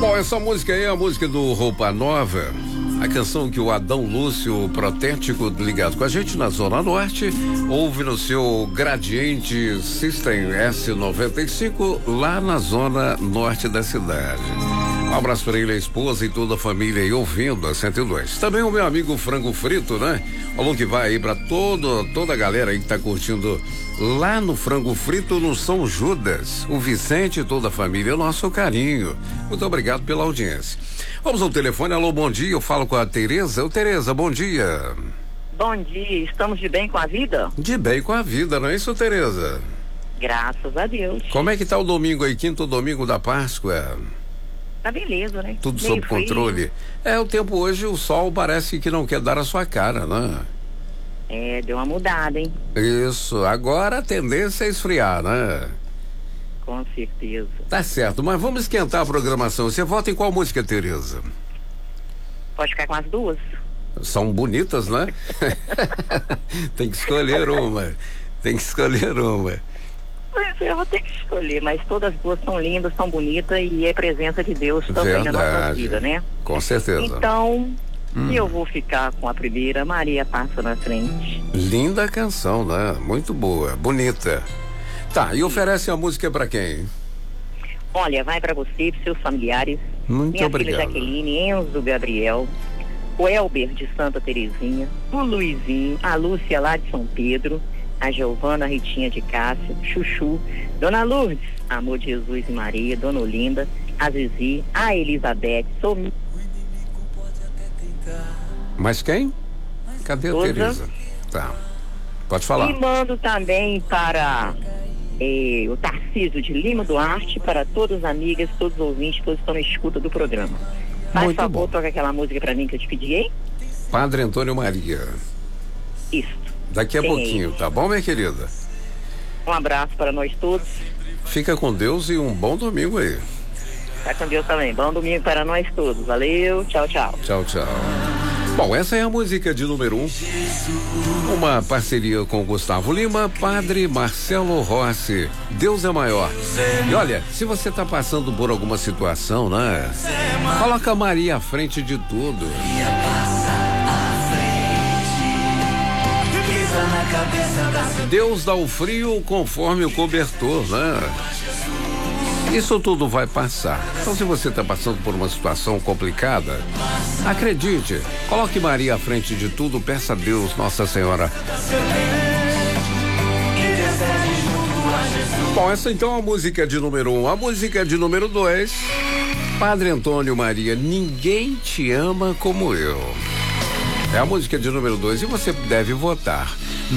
Bom, essa música aí é a música do Roupa Nova, a canção que o Adão Lúcio, protético, ligado com a gente na Zona Norte, ouve no seu Gradiente System S95, lá na Zona Norte da cidade. Um abraço para ele, a esposa e toda a família aí ouvindo a 102. Também o meu amigo Frango Frito, né? Falou que vai aí para toda a galera aí que tá curtindo lá no Frango Frito no São Judas. O Vicente e toda a família, o nosso carinho. Muito obrigado pela audiência. Vamos ao telefone. Alô, bom dia. Eu falo com a Tereza. Ô, Tereza, bom dia. Bom dia. Estamos de bem com a vida? De bem com a vida, não é isso, Tereza? Graças a Deus. Como é que tá o domingo aí, quinto domingo da Páscoa? Tá beleza, né? Tudo sob controle. O tempo hoje, o sol parece que não quer dar a sua cara, né? Deu uma mudada, hein? Isso, agora a tendência é esfriar, né? Com certeza. Tá certo, mas vamos esquentar a programação. Você vota em qual música, Tereza? Pode ficar com as duas? São bonitas, né? Tem que escolher uma. Eu vou ter que escolher, mas todas as duas são lindas, são bonitas e é presença de Deus também na nossa vida, né? Com certeza. Então, eu vou ficar com a primeira, Maria Passa na Frente. Linda canção, né? Muito boa, bonita. Tá, e oferece a música pra quem? Olha, vai pra você e pros seus familiares. Muito obrigado. Filha Jaqueline, Enzo Gabriel, o Elber de Santa Terezinha, o Luizinho, a Lúcia lá de São Pedro, a Giovana, a Ritinha de Cássia, Chuchu, Dona Lourdes, Amor de Jesus e Maria, Dona Olinda, a Zizi, a Elizabeth, Mas quem? Cadê a Tereza? Tá, pode falar. E mando também para o Tarcísio de Lima Duarte, para todas as amigas, todos os ouvintes, todos que estão na escuta do programa. Faz favor, toca aquela música para mim que eu te pedi, hein? Padre Antônio Maria. Isso. Daqui a pouquinho, tá bom, minha querida? Um abraço para nós todos. Fica com Deus e um bom domingo aí. Tá com Deus também. Bom domingo para nós todos. Valeu, tchau, tchau. Tchau, tchau. Bom, essa é a música de número 1. Uma parceria com Gustavo Lima, Padre Marcelo Rossi. Deus é maior. E olha, se você tá passando por alguma situação, né? Coloca Maria à frente de tudo. Deus dá o frio conforme o cobertor, né? Isso tudo vai passar. Então, se você está passando por uma situação complicada, acredite, coloque Maria à frente de tudo, peça a Deus, Nossa Senhora. Bom, essa então é a música de número 1. A música de número 2, Padre Antônio Maria, Ninguém Te Ama Como Eu. É a música de número 2 e você deve votar.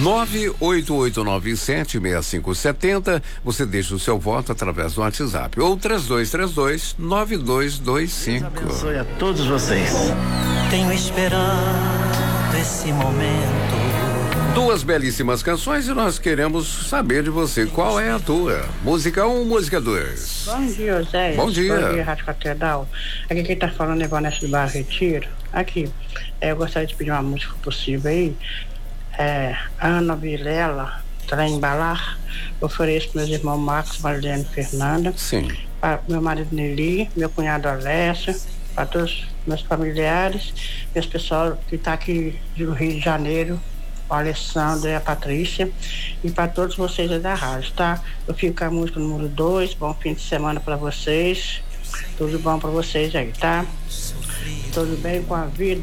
988976570. Você deixa o seu voto através do WhatsApp ou 3232-9225. Deus abençoe a todos vocês. Tenho esperando esse momento. Duas belíssimas canções e nós queremos saber de você qual é a tua. Música 1, música 2. Bom dia, José. Bom dia. Bom dia, Rádio Catedral. Aqui quem tá falando é Vanessa do Bairro Retiro. Aqui, eu gostaria de pedir uma música possível aí. Ana Vilela, Trem Embalar. Ofereço para meus irmãos Marcos, Marilene e Fernanda. Sim. Para meu marido Nelly, meu cunhado Alessio, para todos meus familiares, meus pessoal que está aqui do Rio de Janeiro, o Alessandro e a Patrícia, e para todos vocês aí da rádio, tá? Eu fico com a música número 2, bom fim de semana para vocês, tudo bom para vocês aí, tá? Tudo bem com a vida.